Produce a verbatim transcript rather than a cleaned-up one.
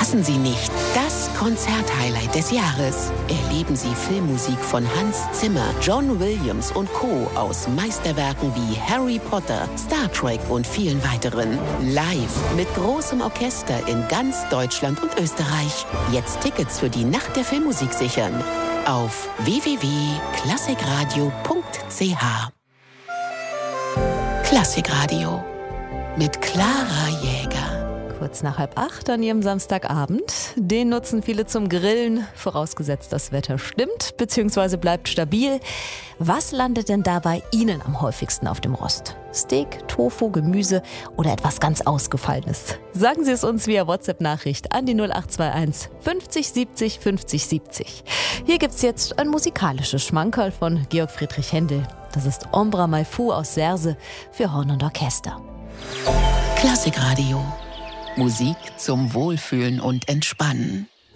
Verpassen Sie nicht das Konzerthighlight des Jahres. Erleben Sie Filmmusik von Hans Zimmer, John Williams und Co. aus Meisterwerken wie Harry Potter, Star Trek und vielen weiteren. Live mit großem Orchester in ganz Deutschland und Österreich. Jetzt Tickets für die Nacht der Filmmusik sichern. Auf w w w punkt klassikradio punkt c h. Klassikradio mit Clara Jäger. Kurz nach halb acht an Ihrem Samstagabend. Den nutzen viele zum Grillen, vorausgesetzt das Wetter stimmt bzw. bleibt stabil. Was landet denn da bei Ihnen am häufigsten auf dem Rost? Steak, Tofu, Gemüse oder etwas ganz Ausgefallenes? Sagen Sie es uns via WhatsApp-Nachricht an die null acht zwei eins fünfzig siebzig fünfzig siebzig. Hier gibt's jetzt ein musikalisches Schmankerl von Georg Friedrich Händel. Das ist Ombra Mai Fu aus Serse für Horn und Orchester. Klassikradio. Musik zum Wohlfühlen und Entspannen.